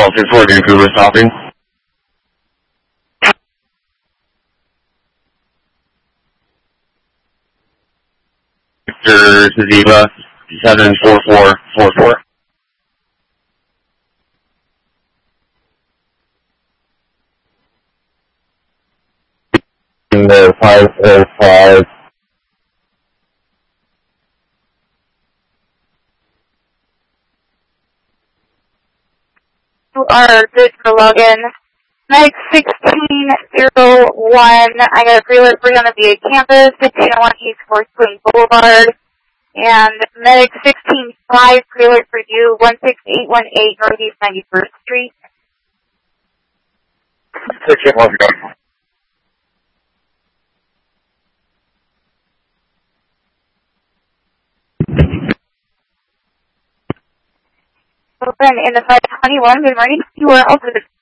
Delta 4, Vancouver stopping. Victor Ziva 74444. The 505. You are good for login. Meg 1601, I got a pre-alert for you on the VA campus, 1501 East Fort Spring Boulevard. And Medic 16-5, pre-alert for you, 16818 Northeast 91st Street. 6818. Open in the 521, good morning. You are also